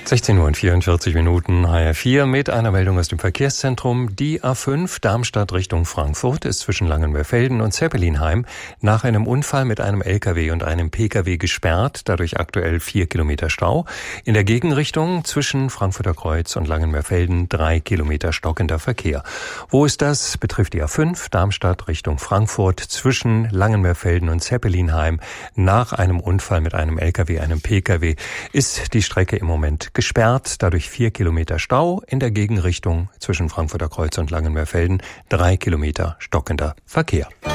16:44 HR4 mit einer Meldung aus dem Verkehrszentrum. Die A5 Darmstadt Richtung Frankfurt ist zwischen Langenmerfelden und Zeppelinheim nach einem Unfall mit einem LKW und einem PKW gesperrt, dadurch aktuell 4 Kilometer Stau. In der Gegenrichtung zwischen Frankfurter Kreuz und Langenmerfelden 3 Kilometer stockender Verkehr. Wo ist das? Betrifft die A5 Darmstadt Richtung Frankfurt zwischen Langenmerfelden und Zeppelinheim. Nach einem Unfall mit einem LKW, einem PKW ist die Strecke im Moment gesperrt, dadurch 4 Kilometer Stau. In der Gegenrichtung zwischen Frankfurter Kreuz und Langenmerfelden 3 Kilometer stockender Verkehr.